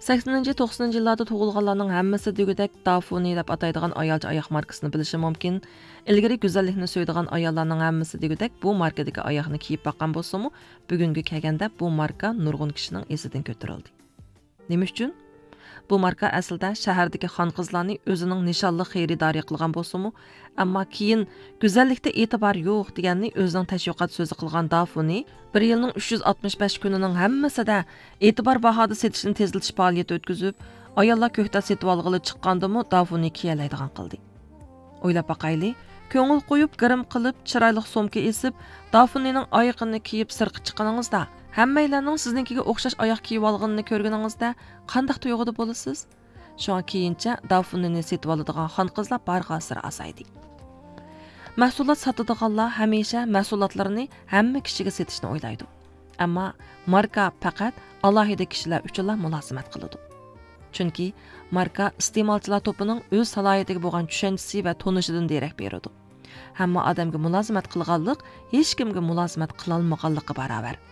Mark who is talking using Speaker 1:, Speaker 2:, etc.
Speaker 1: 80-90 yillarda tug'ilganlarning hammasi degudek Dafuni deb ataydigan ayolcha oyoq markasini bilishi mumkin. Ilgari go'zallikni so'ydigan ayollarning hammasi degudek bu markadagi oyoqni kiyib boqqan bo'lsa-mu, bugungi kelganda bu marka nurg'un kishining esidan ko'tarildi. Nima uchun? Bu marka aslida shahardagi xon-qizlarni o'zining nishonli xaridori qilgan bo'lsa-mu, ammo keyin go'zallikda e'tibor yo'q deganni o'zining tashviqot so'zi qilgan Dafuni 1 yilning 365 kunining hammasida e'tibor bahoda setishni tezlatish faoliyati o'tkazib, ayollar ko'kda setib olg'ili chiqqandimi Dafuni kiyalaydigan qildi. O'ylab baqayli, ko'ngil qo'yib, g'irim qilib, chiroyli sumka esib, Dafunining oyoqini kiyib sirqqa chiqqaningizda hammalarning siznikiga o'xshash oyoq kiyib olganini ko'rganingizda qanday tuyg'uda bo'lasiz? Shunga keyincha Dafunini setib oladigan xon-qizlar barg'asir asaydi. Mahsulot sotadiganlar hamisha mahsulotlarini hamma kishiga setishni o'ylaydi. Ammo marka faqat alohida kishilar uchun mulozimat qiladi. Chunki marka iste'molchilar to'pining o'z salohiyatiga bo'lgan tushunchasi va tonishidan derak beradi. Hamma odamga mulozimat qilganlik hech kimga mulozimat qila olmaganligi barobar.